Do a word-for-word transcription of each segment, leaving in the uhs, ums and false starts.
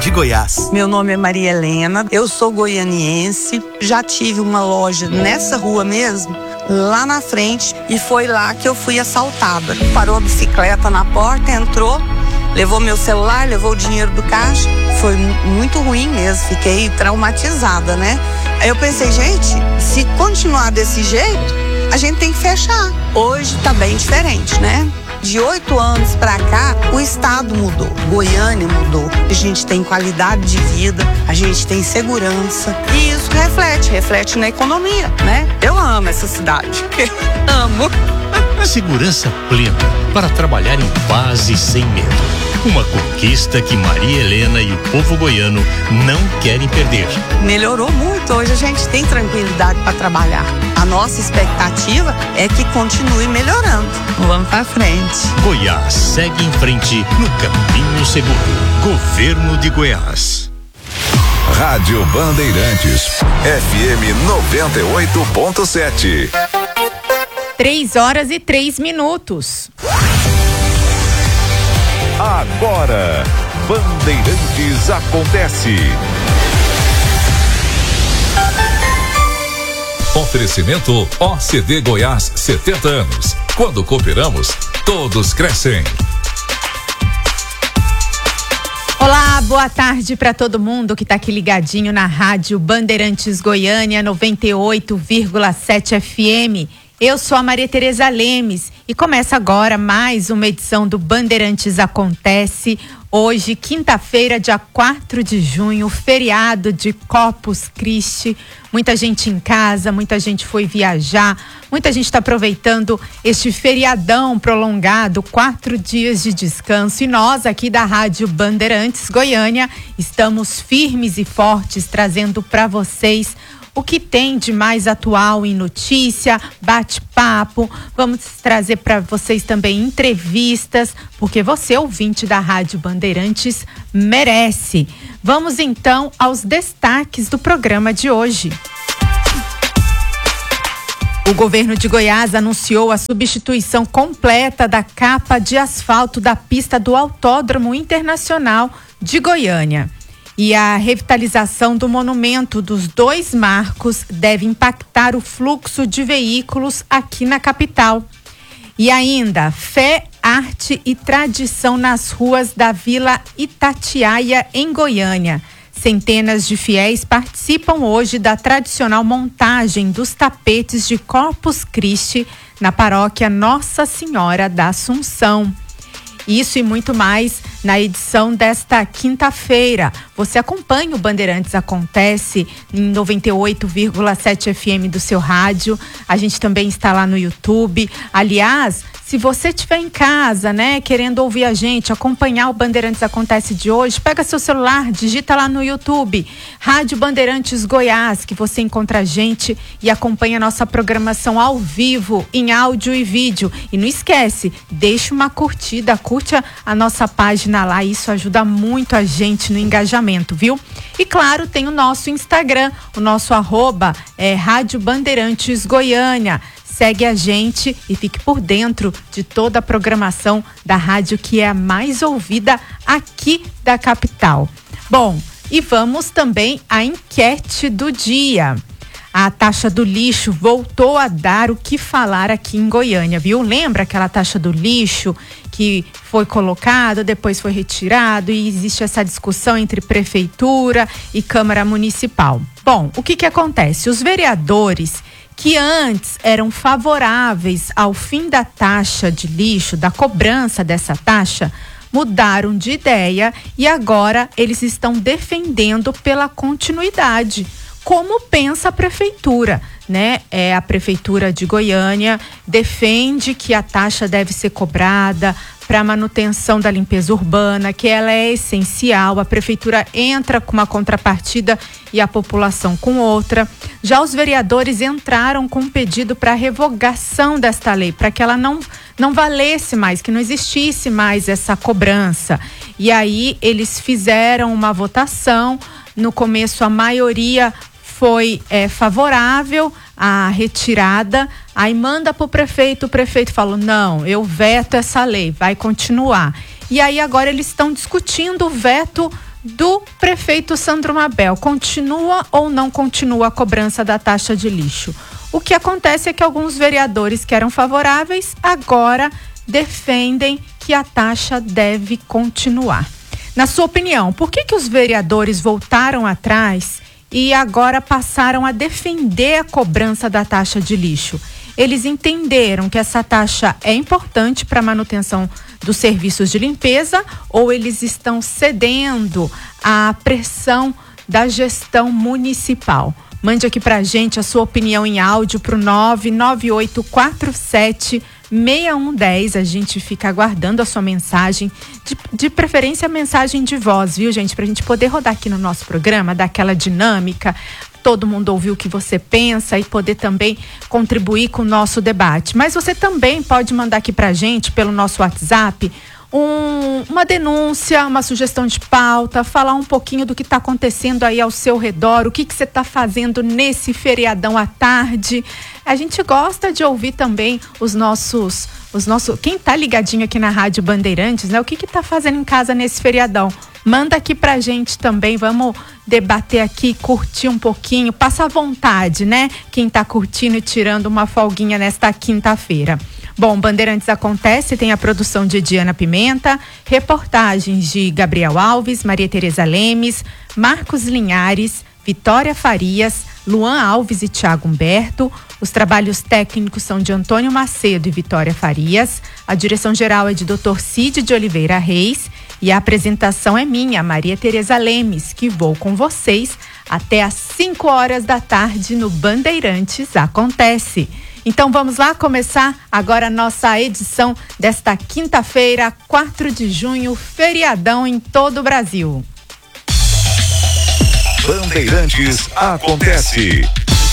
de Goiás. Meu nome é Maria Helena, eu sou goianiense, já tive uma loja nessa rua mesmo, lá na frente, e foi lá que eu fui assaltada. Parou a bicicleta na porta, entrou, levou meu celular, levou o dinheiro do caixa. Foi muito ruim mesmo, fiquei traumatizada, né? Aí eu pensei, gente, se continuar desse jeito, a gente tem que fechar. Hoje tá bem diferente, né? De oito anos pra cá, o estado mudou, Goiânia mudou. A gente tem qualidade de vida, a gente tem segurança. E isso reflete, reflete na economia, né? Eu amo essa cidade. Amo. Segurança plena para trabalhar em paz e sem medo. Uma conquista que Maria Helena e o povo goiano não querem perder. Melhorou muito, hoje a gente tem tranquilidade para trabalhar. A nossa expectativa é que continue melhorando. Vamos para frente. Goiás segue em frente no caminho seguro. Governo de Goiás. Rádio Bandeirantes, F M noventa e oito ponto sete. Três horas e três minutos. Agora, Bandeirantes acontece. Oferecimento O C D Goiás, setenta anos. Quando cooperamos, todos crescem. Olá, boa tarde para todo mundo que está aqui ligadinho na Rádio Bandeirantes Goiânia noventa e oito vírgula sete F M. Eu sou a Maria Tereza Lemes e começa agora mais uma edição do Bandeirantes Acontece. Hoje, quinta-feira, dia quatro de junho, feriado de Corpus Christi. Muita gente em casa, muita gente foi viajar, muita gente está aproveitando este feriadão prolongado, quatro dias de descanso. E nós aqui da Rádio Bandeirantes Goiânia estamos firmes e fortes, trazendo para vocês o que tem de mais atual em notícia, bate-papo. Vamos trazer para vocês também entrevistas, porque você, ouvinte da Rádio Bandeirantes, merece. Vamos então aos destaques do programa de hoje. O governo de Goiás anunciou a substituição completa da capa de asfalto da pista do Autódromo Internacional de Goiânia. E a revitalização do monumento dos dois marcos deve impactar o fluxo de veículos aqui na capital. E ainda, fé, arte e tradição nas ruas da Vila Itatiaia, em Goiânia. Centenas de fiéis participam hoje da tradicional montagem dos tapetes de Corpus Christi na paróquia Nossa Senhora da Assunção. Isso e muito mais na edição desta quinta-feira. Você acompanha o Bandeirantes Acontece em noventa e oito vírgula sete F M do seu rádio. A gente também está lá no YouTube. Aliás, se você estiver em casa, né, querendo ouvir a gente, acompanhar o Bandeirantes Acontece de hoje, pega seu celular, digita lá no YouTube, Rádio Bandeirantes Goiás, que você encontra a gente e acompanha a nossa programação ao vivo, em áudio e vídeo. E não esquece, deixa uma curtida, curte a, a nossa página lá, isso ajuda muito a gente no engajamento, viu? E claro, tem o nosso Instagram, o nosso arroba é Rádio Bandeirantes Goiânia. Segue a gente e fique por dentro de toda a programação da rádio que é a mais ouvida aqui da capital. Bom, e vamos também à enquete do dia. A taxa do lixo voltou a dar o que falar aqui em Goiânia, viu? Lembra aquela taxa do lixo que foi colocada, depois foi retirado e existe essa discussão entre prefeitura e Câmara Municipal. Bom, o que que acontece? Os vereadores que antes eram favoráveis ao fim da taxa de lixo, da cobrança dessa taxa, mudaram de ideia e agora eles estão defendendo pela continuidade. Como pensa a prefeitura, né? É, a prefeitura de Goiânia defende que a taxa deve ser cobrada para a manutenção da limpeza urbana, que ela é essencial. A prefeitura entra com uma contrapartida e a população com outra. Já os vereadores entraram com um pedido para revogação desta lei, para que ela não, não valesse mais, que não existisse mais essa cobrança. E aí eles fizeram uma votação. No começo a maioria foi é, favorável à retirada, aí manda para o prefeito, o prefeito falou, não, eu veto essa lei, vai continuar. E aí agora eles estão discutindo o veto do prefeito Sandro Mabel, continua ou não continua a cobrança da taxa de lixo? O que acontece é que alguns vereadores que eram favoráveis agora defendem que a taxa deve continuar. Na sua opinião, por que que os vereadores voltaram atrás e agora passaram a defender a cobrança da taxa de lixo? Eles entenderam que essa taxa é importante para a manutenção dos serviços de limpeza, ou eles estão cedendo à pressão da gestão municipal? Mande aqui pra gente a sua opinião em áudio pro nove nove oito quatro sete seis um um zero. A gente fica aguardando a sua mensagem, de, de preferência a mensagem de voz, viu, gente? Pra gente poder rodar aqui no nosso programa, dar aquela dinâmica, todo mundo ouvir o que você pensa e poder também contribuir com o nosso debate. Mas você também pode mandar aqui pra gente, pelo nosso WhatsApp, Um, uma denúncia, uma sugestão de pauta, falar um pouquinho do que está acontecendo aí ao seu redor, o que que você está fazendo nesse feriadão à tarde. A gente gosta de ouvir também os nossos, os nossos, quem tá ligadinho aqui na Rádio Bandeirantes, né? O que que tá fazendo em casa nesse feriadão? Manda aqui pra gente também, vamos debater aqui, curtir um pouquinho, passa à vontade, né? Quem tá curtindo e tirando uma folguinha nesta quinta-feira. Bom, Bandeirantes Acontece tem a produção de Diana Pimenta, reportagens de Gabriel Alves, Maria Tereza Lemes, Marcos Linhares, Vitória Farias, Luan Alves e Tiago Humberto. Os trabalhos técnicos são de Antônio Macedo e Vitória Farias. A direção geral é de doutor Cid de Oliveira Reis e a apresentação é minha, Maria Tereza Lemes, que vou com vocês até às cinco horas da tarde no Bandeirantes Acontece. Então vamos lá começar agora a nossa edição desta quinta-feira, quatro de junho, feriadão em todo o Brasil. Bandeirantes Acontece.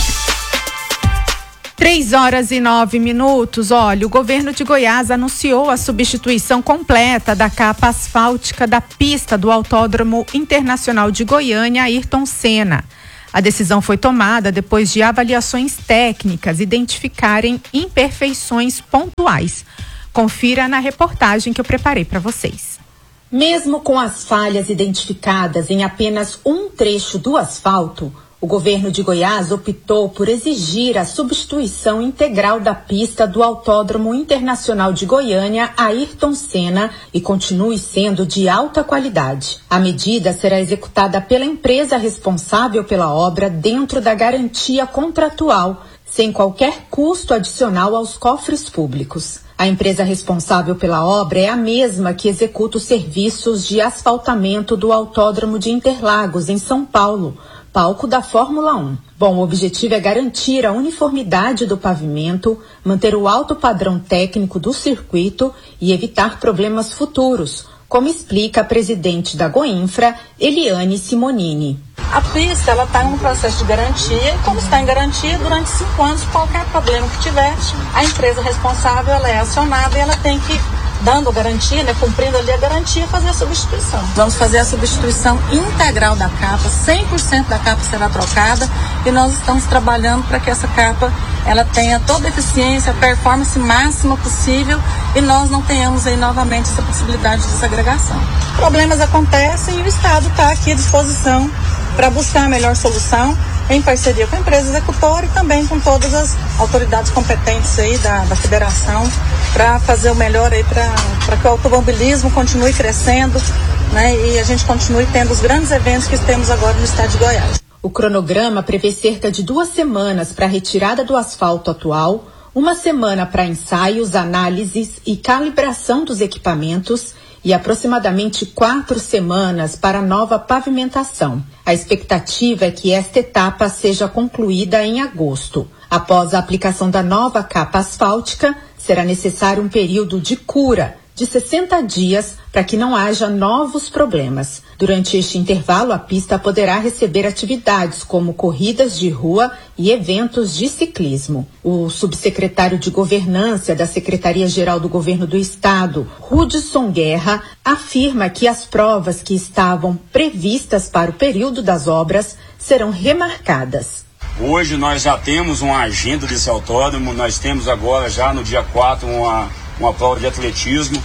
Três horas e nove minutos. Olha, o governo de Goiás anunciou a substituição completa da capa asfáltica da pista do Autódromo Internacional de Goiânia, Ayrton Senna. A decisão foi tomada depois de avaliações técnicas identificarem imperfeições pontuais. Confira na reportagem que eu preparei para vocês. Mesmo com as falhas identificadas em apenas um trecho do asfalto, o governo de Goiás optou por exigir a substituição integral da pista do Autódromo Internacional de Goiânia, Ayrton Senna, e continue sendo de alta qualidade. A medida será executada pela empresa responsável pela obra dentro da garantia contratual, sem qualquer custo adicional aos cofres públicos. A empresa responsável pela obra é a mesma que executa os serviços de asfaltamento do Autódromo de Interlagos, em São Paulo, palco da Fórmula um. Bom, o objetivo é garantir a uniformidade do pavimento, manter o alto padrão técnico do circuito e evitar problemas futuros, como explica a presidente da Goinfra, Eliane Simonini. A pista ela está em um processo de garantia e, como está em garantia, durante cinco anos, qualquer problema que tiver, a empresa responsável ela é acionada e ela tem que, dando garantia, né, cumprindo ali a garantia, fazer a substituição. Vamos fazer a substituição integral da capa, cem por cento da capa será trocada e nós estamos trabalhando para que essa capa ela tenha toda a eficiência, a performance máxima possível e nós não tenhamos aí novamente essa possibilidade de desagregação. Problemas acontecem e o Estado está aqui à disposição para buscar a melhor solução em parceria com a empresa executora e também com todas as autoridades competentes aí da, da federação para fazer o melhor aí para que o automobilismo continue crescendo, né, e a gente continue tendo os grandes eventos que temos agora no estado de Goiás. O cronograma prevê cerca de duas semanas para a retirada do asfalto atual, uma semana para ensaios, análises e calibração dos equipamentos e aproximadamente quatro semanas para nova pavimentação. A expectativa é que esta etapa seja concluída em agosto. Após a aplicação da nova capa asfáltica, será necessário um período de cura de sessenta dias para que não haja novos problemas. Durante este intervalo, a pista poderá receber atividades como corridas de rua e eventos de ciclismo. O subsecretário de Governança da Secretaria-Geral do Governo do Estado, Hudson Guerra, afirma que as provas que estavam previstas para o período das obras serão remarcadas. Hoje nós já temos uma agenda desse autódromo, nós temos agora já no dia quatro uma, uma prova de atletismo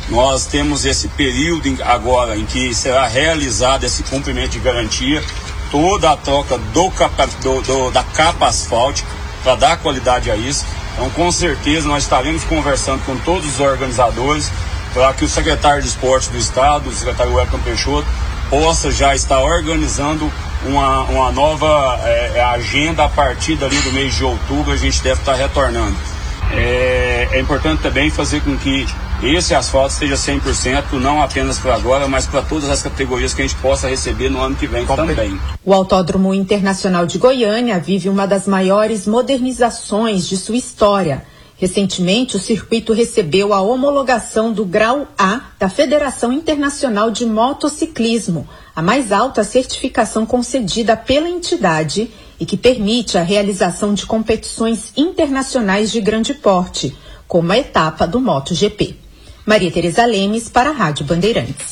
Nós temos esse período em, agora em que será realizado esse cumprimento de garantia, toda a troca do capa, do, do, da capa asfáltica para dar qualidade a isso. Então, com certeza, nós estaremos conversando com todos os organizadores para que o secretário de Esporte do Estado, o secretário Wellington Peixoto, possa já estar organizando uma, uma nova é, agenda a partir dali do mês de outubro. A gente deve estar retornando. É, é importante também fazer com que esse asfalto esteja cem por cento, não apenas para agora, mas para todas as categorias que a gente possa receber no ano que vem também. O Autódromo Internacional de Goiânia vive uma das maiores modernizações de sua história. Recentemente, o circuito recebeu a homologação do Grau A da Federação Internacional de Motociclismo, a mais alta certificação concedida pela entidade e que permite a realização de competições internacionais de grande porte, como a etapa do MotoGP. Maria Tereza Lemes para a Rádio Bandeirantes.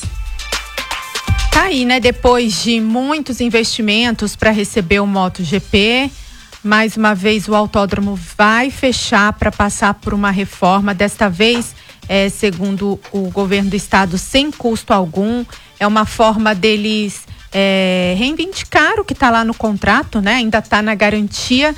Tá aí, né? Depois de muitos investimentos para receber o MotoGP, mais uma vez o autódromo vai fechar para passar por uma reforma. Desta vez, é, segundo o governo do estado, sem custo algum. É uma forma deles é, reivindicar o que está lá no contrato, né? Ainda está na garantia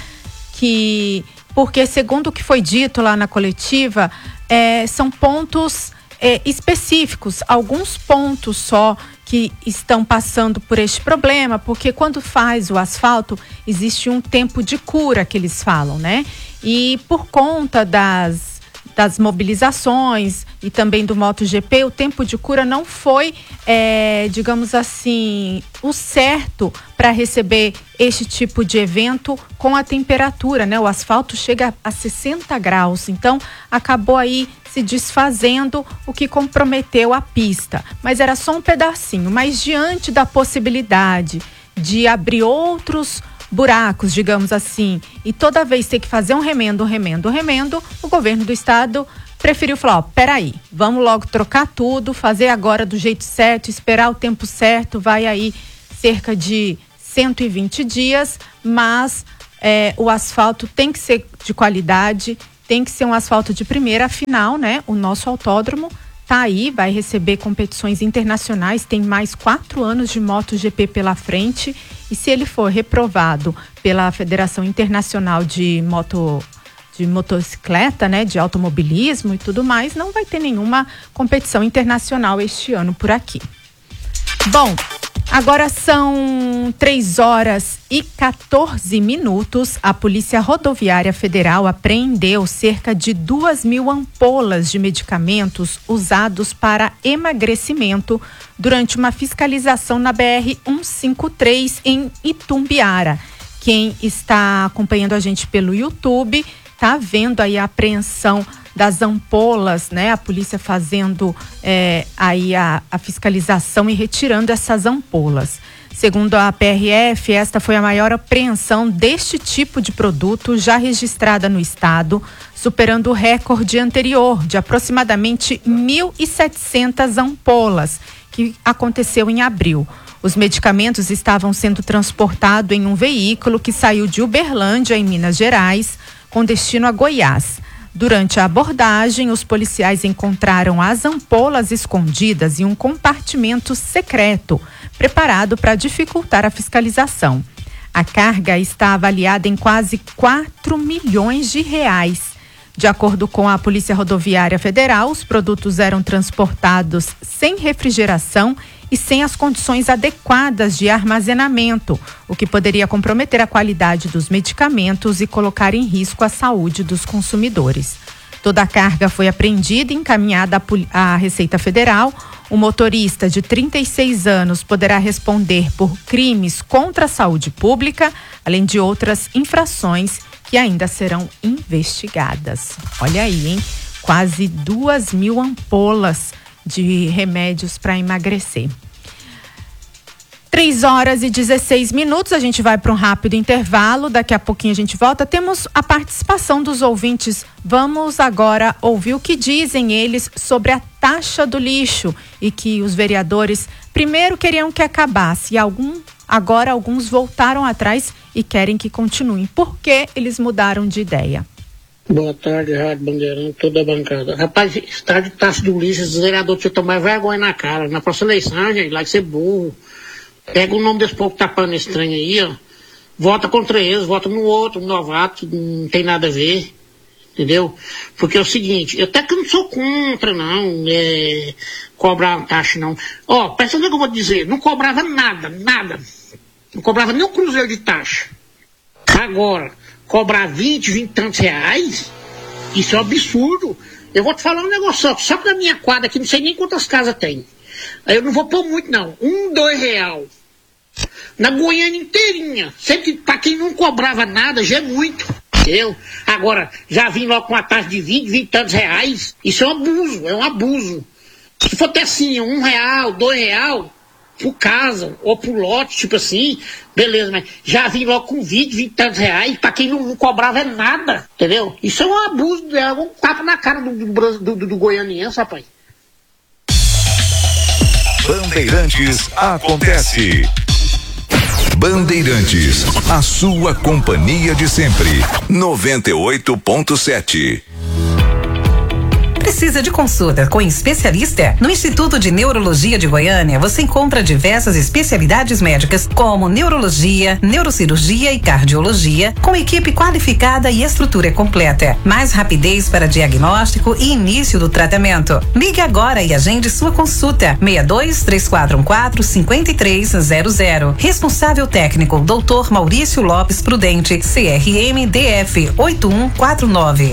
que... Porque, segundo o que foi dito lá na coletiva, é, são pontos é, específicos, alguns pontos só que estão passando por este problema, porque quando faz o asfalto, existe um tempo de cura que eles falam, né? E por conta das, das mobilizações e também do MotoGP, o tempo de cura não foi, é, digamos assim, o certo para receber este tipo de evento com a temperatura, né? O asfalto chega a sessenta graus, então acabou aí se desfazendo, o que comprometeu a pista. Mas era só um pedacinho, mas diante da possibilidade de abrir outros buracos, digamos assim, e toda vez ter que fazer um remendo, um remendo, um remendo, o governo do estado preferiu falar, ó, peraí, vamos logo trocar tudo, fazer agora do jeito certo, esperar o tempo certo, vai aí cerca de cento e vinte dias, mas é, o asfalto tem que ser de qualidade, tem que ser um asfalto de primeira, afinal, né, o nosso autódromo tá aí, vai receber competições internacionais, tem mais quatro anos de MotoGP pela frente, e se ele for reprovado pela Federação Internacional de Moto de motocicleta, né, de automobilismo e tudo mais, não vai ter nenhuma competição internacional este ano por aqui. Bom, agora são três horas e quatorze minutos. A Polícia Rodoviária Federal apreendeu cerca de duas mil ampolas de medicamentos usados para emagrecimento durante uma fiscalização na B R cento e cinquenta e três em Itumbiara. Quem está acompanhando a gente pelo YouTube está vendo aí a apreensão das ampolas, né? A polícia fazendo é, aí a, a fiscalização e retirando essas ampolas. Segundo a P R F, esta foi a maior apreensão deste tipo de produto já registrada no estado, superando o recorde anterior de aproximadamente mil e setecentas ampolas, que aconteceu em abril. Os medicamentos estavam sendo transportados em um veículo que saiu de Uberlândia, em Minas Gerais, com destino a Goiás. Durante a abordagem, os policiais encontraram as ampolas escondidas em um compartimento secreto, preparado para dificultar a fiscalização. A carga está avaliada em quase quatro milhões de reais. De acordo com a Polícia Rodoviária Federal, os produtos eram transportados sem refrigeração e sem as condições adequadas de armazenamento, o que poderia comprometer a qualidade dos medicamentos e colocar em risco a saúde dos consumidores. Toda a carga foi apreendida e encaminhada à Receita Federal. O motorista de trinta e seis anos poderá responder por crimes contra a saúde pública, além de outras infrações que ainda serão investigadas. Olha aí, hein? Quase duas mil ampolas de remédios para emagrecer. três horas e dezesseis minutos, a gente vai para um rápido intervalo, daqui a pouquinho a gente volta. Temos a participação dos ouvintes. Vamos agora ouvir o que dizem eles sobre a taxa do lixo e que os vereadores primeiro queriam que acabasse e algum, agora alguns voltaram atrás e querem que continue. Por que eles mudaram de ideia? Boa tarde, Rádio Bandeirante, toda a bancada. Rapaz, estádio de taxa do lixo, os vereadores tinham que tomar vergonha na cara. Na próxima eleição, gente, lá que ser burro. Pega o nome desse povo que tá falando estranho aí, ó. Vota contra eles, vota no outro, no novato, não tem nada a ver. Entendeu? Porque é o seguinte, eu até que não sou contra, não, é, cobrar taxa, não. Ó, presta atenção que eu vou dizer, não cobrava nada, nada. Não cobrava nem um cruzeiro de taxa. Agora, cobrar vinte, vinte e tantos reais, isso é um absurdo. Eu vou te falar um negócio só, só que na minha quadra aqui, não sei nem quantas casas tem. Aí eu não vou pôr muito, não. Um, dois real. Na Goiânia inteirinha. Sempre que, pra quem não cobrava nada, já é muito. Entendeu? Agora, já vim logo com uma taxa de vinte, vinte e tantos reais. Isso é um abuso, é um abuso. Se for ter assim, um real, dois real, por casa, ou por lote, tipo assim, beleza, mas já vim logo com vinte, vinte e tantos reais, pra quem não, não cobrava nado, entendeu? Isso é um abuso, é um tapa na cara do, do, do, do, do goianiense, rapaz. Bandeirantes acontece. Bandeirantes, a sua companhia de sempre. noventa e oito ponto sete. Precisa de consulta com especialista? No Instituto de Neurologia de Goiânia, você encontra diversas especialidades médicas como neurologia, neurocirurgia e cardiologia, com equipe qualificada e estrutura completa. Mais rapidez para diagnóstico e início do tratamento. Ligue agora e agende sua consulta. seis dois, três quatro um quatro, cinco três zero zero. Responsável técnico, doutor Maurício Lopes Prudente, C R M D F oito um quatro nove.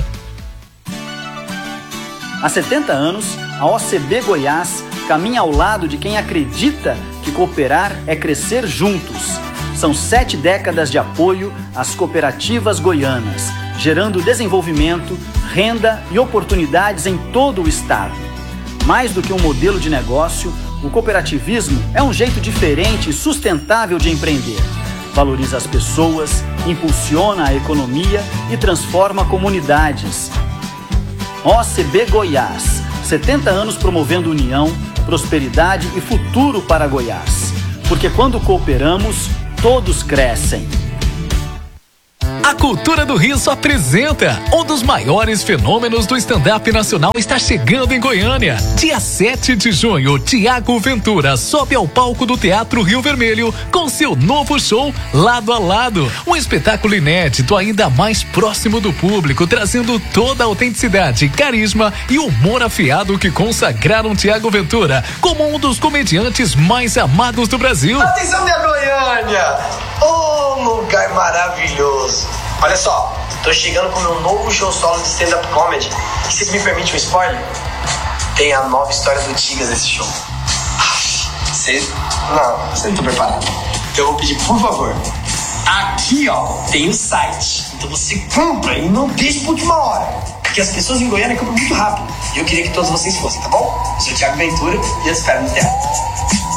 Há setenta anos, a O C B Goiás caminha ao lado de quem acredita que cooperar é crescer juntos. São sete décadas de apoio às cooperativas goianas, gerando desenvolvimento, renda e oportunidades em todo o estado. Mais do que um modelo de negócio, o cooperativismo é um jeito diferente e sustentável de empreender. Valoriza as pessoas, impulsiona a economia e transforma comunidades. O C B Goiás, setenta anos promovendo união, prosperidade e futuro para Goiás. Porque quando cooperamos, todos crescem. A Cultura do Riso apresenta um dos maiores fenômenos do stand-up nacional está chegando em Goiânia. Dia sete de junho, Tiago Ventura sobe ao palco do Teatro Rio Vermelho com seu novo show Lado a Lado. Um espetáculo inédito ainda mais próximo do público, trazendo toda a autenticidade, carisma e humor afiado que consagraram Tiago Ventura como um dos comediantes mais amados do Brasil. Atenção de Goiânia! Oh, lugar maravilhoso! Olha só, tô chegando com o meu novo show solo de stand-up comedy. E vocês me permitem um spoiler? Tem a nova história do Tigas nesse show. Vocês... Não, vocês não estão preparados. Então eu vou pedir, por favor, aqui ó, tem o site. Então você compra e não deixa por última hora. Porque as pessoas em Goiânia compram muito rápido. E eu queria que todos vocês fossem, tá bom? Eu sou o Thiago Ventura e eu espero no teatro.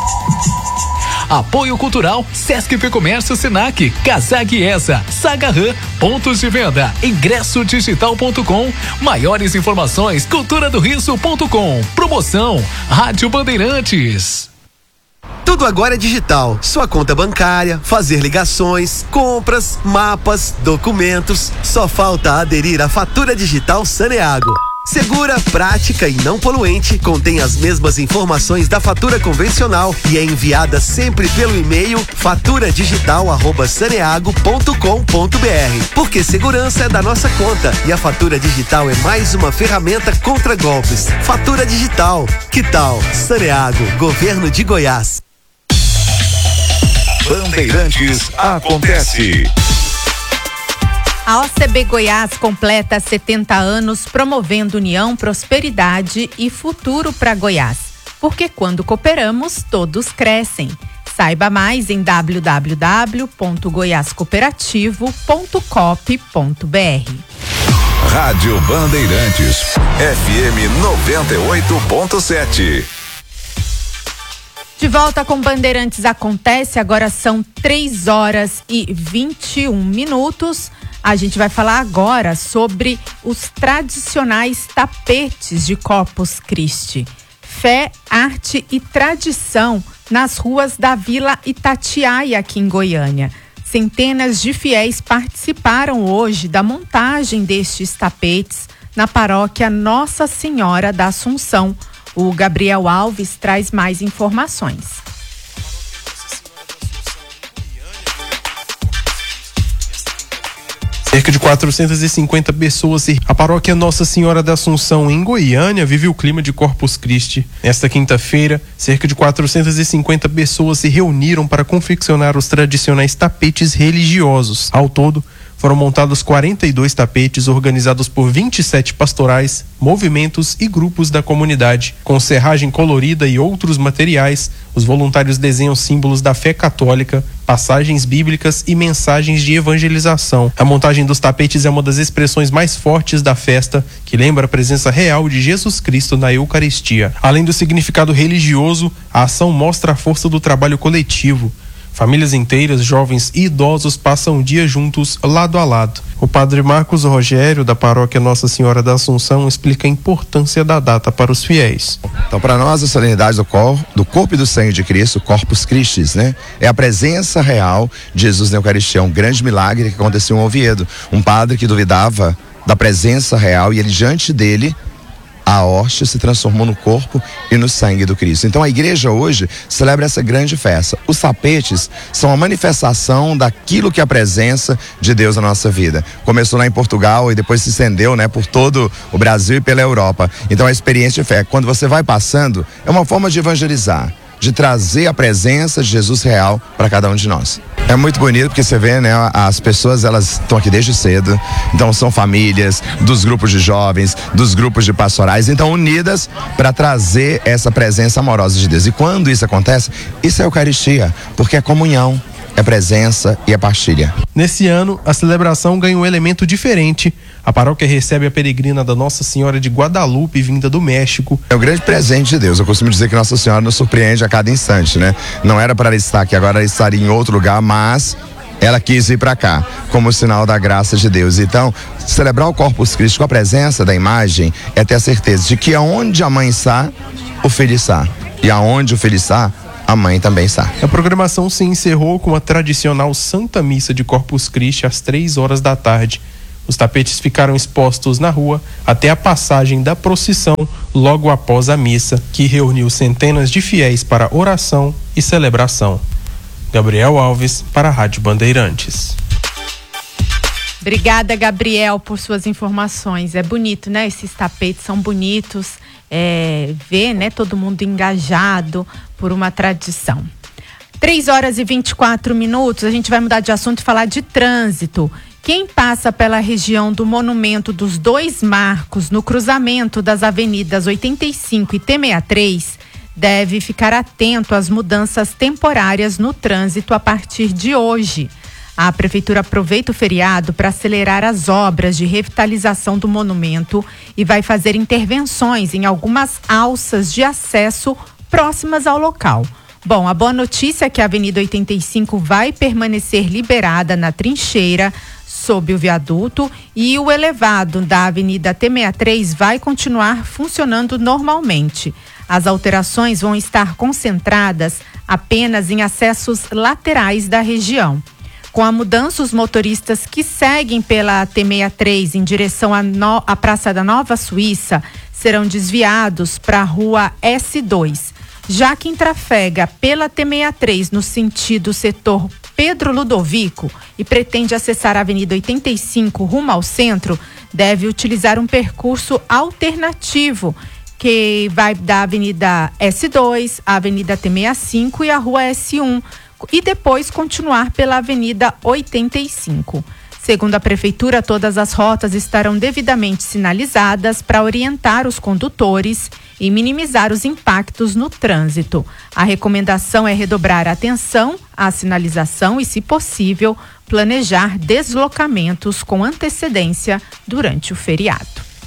Apoio Cultural, Sesc Fecomércio Senac, Casag Essa, Saga Ram, pontos de venda, ingresso digital ponto com, maiores informações, cultura do riso ponto com, promoção, Rádio Bandeirantes. Tudo agora é digital. Sua conta bancária, fazer ligações, compras, mapas, documentos. Só falta aderir à fatura digital Saneago. Segura, prática e não poluente, contém as mesmas informações da fatura convencional e é enviada sempre pelo e-mail fatura digital arroba saneago ponto com ponto br. Porque segurança é da nossa conta e a fatura digital é mais uma ferramenta contra golpes. Fatura digital, que tal? Saneago, Governo de Goiás. Bandeirantes acontece. A O C B Goiás completa setenta anos promovendo união, prosperidade e futuro para Goiás. Porque quando cooperamos, todos crescem. Saiba mais em w w w ponto goiás cooperativo ponto cop ponto br. Rádio Bandeirantes, F M noventa e oito ponto sete. De volta com Bandeirantes Acontece, agora são três horas e vinte e um minutos. A gente vai falar agora sobre os tradicionais tapetes de Corpus Christi. Fé, arte e tradição nas ruas da Vila Itatiaia, aqui em Goiânia. Centenas de fiéis participaram hoje da montagem destes tapetes na paróquia Nossa Senhora da Assunção. O Gabriel Alves traz mais informações. Cerca de quatrocentas e cinquenta pessoas e a paróquia Nossa Senhora da Assunção em Goiânia vive o clima de Corpus Christi. Nesta quinta-feira, cerca de quatrocentas e cinquenta pessoas se reuniram para confeccionar os tradicionais tapetes religiosos. Ao todo, foram montados quarenta e dois tapetes organizados por vinte e sete pastorais, movimentos e grupos da comunidade. Com serragem colorida e outros materiais, os voluntários desenham símbolos da fé católica, passagens bíblicas e mensagens de evangelização. A montagem dos tapetes é uma das expressões mais fortes da festa, que lembra a presença real de Jesus Cristo na Eucaristia. Além do significado religioso, a ação mostra a força do trabalho coletivo. Famílias inteiras, jovens e idosos passam o dia juntos, lado a lado. O padre Marcos Rogério, da paróquia Nossa Senhora da Assunção, explica a importância da data para os fiéis. Então, para nós, a solenidade do, cor, do corpo e do sangue de Cristo, Corpus Christi, né? É a presença real de Jesus na Eucaristia, um grande milagre que aconteceu em Oviedo. Um padre que duvidava da presença real e ele, diante dele, a hóstia se transformou no corpo e no sangue do Cristo. Então a igreja hoje celebra essa grande festa. Os tapetes são a manifestação daquilo que é a presença de Deus na nossa vida. Começou lá em Portugal e depois se estendeu, né, por todo o Brasil e pela Europa. Então a experiência de fé, quando você vai passando, é uma forma de evangelizar, de trazer a presença de Jesus real para cada um de nós. É muito bonito porque você vê, né, as pessoas, elas estão aqui desde cedo, então são famílias, dos grupos de jovens, dos grupos de pastorais, então unidas para trazer essa presença amorosa de Deus. E quando isso acontece, isso é Eucaristia, porque é comunhão, é presença e é partilha. Nesse ano, a celebração ganha um elemento diferente. A paróquia recebe a peregrina da Nossa Senhora de Guadalupe, vinda do México. É um grande presente de Deus. Eu costumo dizer que Nossa Senhora nos surpreende a cada instante, né? Não era para ela estar aqui, agora ela estaria em outro lugar, mas ela quis vir para cá, como sinal da graça de Deus. Então, celebrar o Corpus Christi com a presença da imagem é ter a certeza de que aonde a mãe está, o filho está. E aonde o filho está, a mãe também está. A programação se encerrou com a tradicional Santa Missa de Corpus Christi às três horas da tarde. Os tapetes ficaram expostos na rua até a passagem da procissão logo após a missa, que reuniu centenas de fiéis para oração e celebração. Gabriel Alves, para a Rádio Bandeirantes. Obrigada, Gabriel, por suas informações. É bonito, né? Esses tapetes são bonitos. É, ver, né, todo mundo engajado por uma tradição. três horas e vinte e quatro minutos, a gente vai mudar de assunto e falar de trânsito. Quem passa pela região do Monumento dos Dois Marcos, no cruzamento das avenidas oitenta e cinco e T sessenta e três, deve ficar atento às mudanças temporárias no trânsito a partir de hoje. A Prefeitura aproveita o feriado para acelerar as obras de revitalização do monumento e vai fazer intervenções em algumas alças de acesso próximas ao local. Bom, a boa notícia é que a Avenida oitenta e cinco vai permanecer liberada na trincheira, sob o viaduto, e o elevado da Avenida T sessenta e três vai continuar funcionando normalmente. As alterações vão estar concentradas apenas em acessos laterais da região. Com a mudança, os motoristas que seguem pela T sessenta e três em direção à, no... à Praça da Nova Suíça serão desviados para a Rua S dois. Já quem trafega pela T sessenta e três no sentido setor Pedro Ludovico e pretende acessar a Avenida oitenta e cinco rumo ao centro, deve utilizar um percurso alternativo que vai da Avenida S dois, a Avenida T sessenta e cinco e a Rua S um, e depois continuar pela Avenida oitenta e cinco. Segundo a Prefeitura, todas as rotas estarão devidamente sinalizadas para orientar os condutores e minimizar os impactos no trânsito. A recomendação é redobrar a atenção à sinalização e, se possível, planejar deslocamentos com antecedência durante o feriado.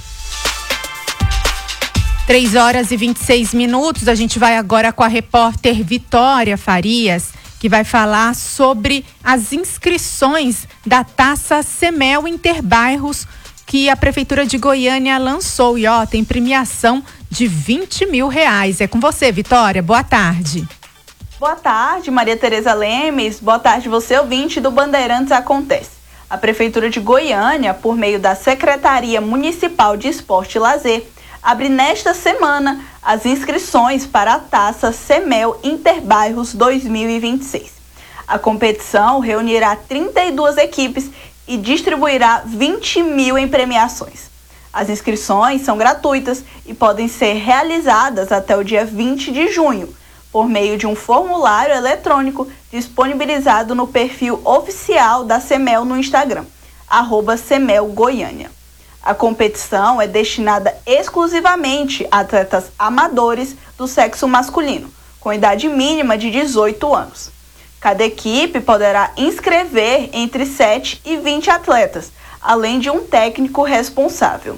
três horas e vinte e seis minutos, a gente vai agora com a repórter Vitória Farias, que vai falar sobre as inscrições da Taça Semel Interbairros que a Prefeitura de Goiânia lançou. E ó, tem premiação de vinte mil reais. É com você, Vitória. Boa tarde. Boa tarde, Maria Tereza Lemes. Boa tarde, você ouvinte do Bandeirantes Acontece. A Prefeitura de Goiânia, por meio da Secretaria Municipal de Esporte e Lazer, abre nesta semana as inscrições para a Taça Semel Interbairros dois mil e vinte e seis. A competição reunirá trinta e duas equipes e distribuirá vinte mil em premiações. As inscrições são gratuitas e podem ser realizadas até o dia vinte de junho, por meio de um formulário eletrônico disponibilizado no perfil oficial da Semel no Instagram, arroba Semel Goiânia. A competição é destinada exclusivamente a atletas amadores do sexo masculino, com idade mínima de dezoito anos. Cada equipe poderá inscrever entre sete e vinte atletas, além de um técnico responsável.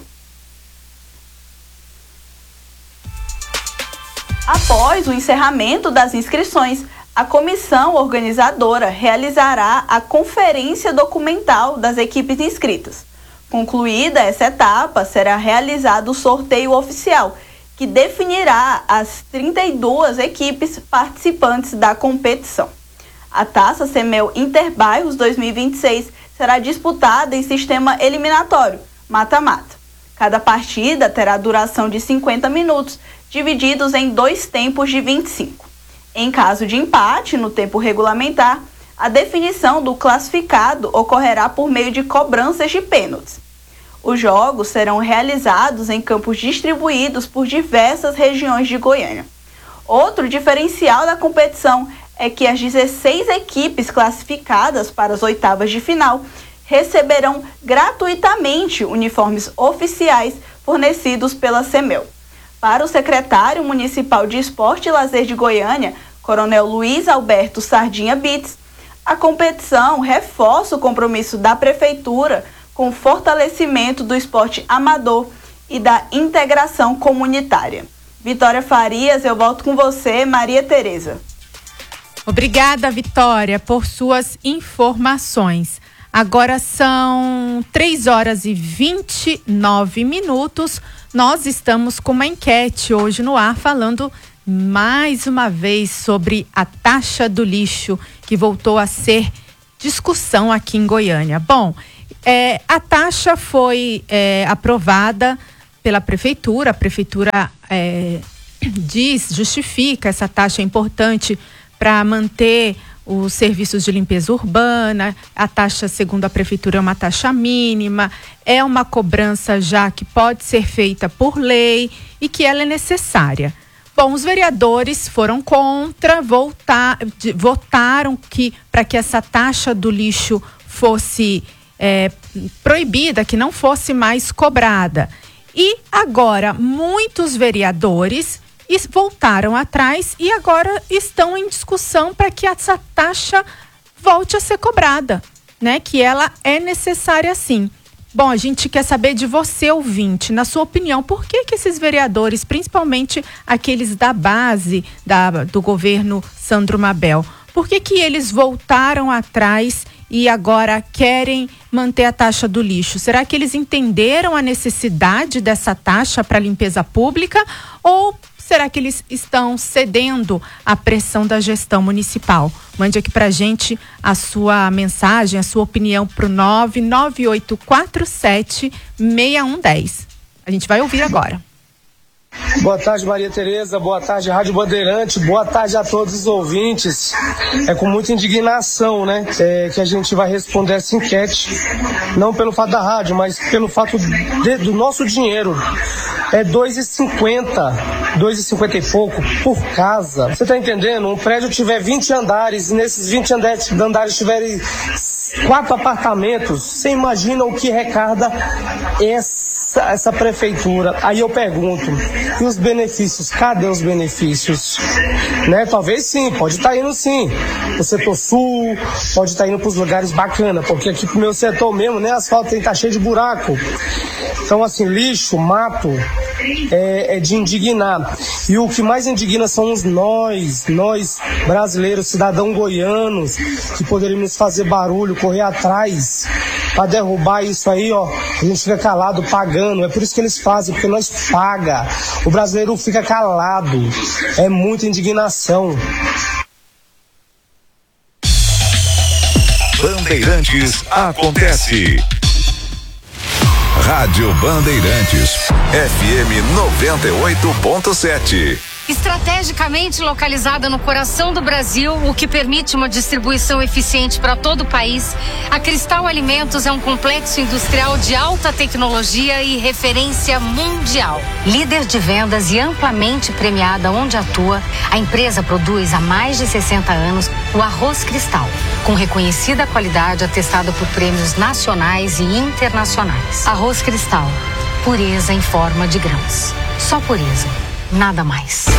Após o encerramento das inscrições, a comissão organizadora realizará a conferência documental das equipes inscritas. Concluída essa etapa, será realizado o sorteio oficial, que definirá as trinta e duas equipes participantes da competição. A Taça Semel Interbairros dois mil e vinte e seis será disputada em sistema eliminatório, mata-mata. Cada partida terá duração de cinquenta minutos, divididos em dois tempos de vinte e cinco. Em caso de empate no tempo regulamentar, a definição do classificado ocorrerá por meio de cobranças de pênaltis. Os jogos serão realizados em campos distribuídos por diversas regiões de Goiânia. Outro diferencial da competição é que as dezesseis equipes classificadas para as oitavas de final receberão gratuitamente uniformes oficiais fornecidos pela Semel. Para o secretário municipal de Esporte e Lazer de Goiânia, Coronel Luiz Alberto Sardinha Bitts, a competição reforça o compromisso da Prefeitura com o fortalecimento do esporte amador e da integração comunitária. Vitória Farias, eu volto com você, Maria Tereza. Obrigada, Vitória, por suas informações. Agora são três horas e vinte e nove minutos. Nós estamos com uma enquete hoje no ar falando mais uma vez sobre a taxa do lixo, que voltou a ser discussão aqui em Goiânia. Bom, é, a taxa foi é, aprovada pela Prefeitura. A Prefeitura é, diz, justifica essa taxa é importante para manter os serviços de limpeza urbana. A taxa, segundo a Prefeitura, é uma taxa mínima, é uma cobrança já que pode ser feita por lei e que ela é necessária. Bom, os vereadores foram contra, voltar, de, votaram que para que essa taxa do lixo fosse é, proibida, que não fosse mais cobrada. E agora, muitos vereadores voltaram atrás e agora estão em discussão para que essa taxa volte a ser cobrada, né? Que ela é necessária sim. Bom, a gente quer saber de você, ouvinte, na sua opinião, por que que esses vereadores, principalmente aqueles da base da, do governo Sandro Mabel, por que que eles voltaram atrás e agora querem manter a taxa do lixo? Será que eles entenderam a necessidade dessa taxa para a limpeza pública ou será que eles estão cedendo à pressão da gestão municipal? Mande aqui pra gente a sua mensagem, a sua opinião pro nove nove oito quatro sete seis um um zero. A gente vai ouvir agora. Boa tarde, Maria Tereza, boa tarde, Rádio Bandeirante, boa tarde a todos os ouvintes. É com muita indignação, né, é, que a gente vai responder essa enquete, não pelo fato da rádio, mas pelo fato de, do nosso dinheiro. É dois reais e cinquenta, dois reais e cinquenta e pouco por casa. Você tá entendendo? Um prédio tiver vinte andares, e nesses vinte andares, andares tiverem quatro apartamentos, você imagina o que recarga essa, essa prefeitura. Aí eu pergunto, e os benefícios? Cadê os benefícios? Né? Talvez sim, pode estar tá indo sim pro setor sul, pode estar tá indo pros lugares bacanas, porque aqui pro meu setor mesmo, né, asfalto tem tá cheio de buraco. Então assim, lixo, mato, é, é de indignar. E o que mais indigna são os nós, nós brasileiros, cidadãos goianos, que poderíamos fazer barulho, correr atrás para derrubar isso aí, ó. A gente fica calado pagando, é por isso que eles fazem, porque nós paga. O brasileiro fica calado, é muita indignação. Bandeirantes acontece. Rádio Bandeirantes, F M noventa e oito ponto sete. Estrategicamente localizada no coração do Brasil, o que permite uma distribuição eficiente para todo o país, a Cristal Alimentos é um complexo industrial de alta tecnologia e referência mundial. Líder de vendas e amplamente premiada onde atua, a empresa produz há mais de sessenta anos o arroz Cristal, com reconhecida qualidade atestada por prêmios nacionais e internacionais. Arroz Cristal, pureza em forma de grãos. Só pureza, nada mais.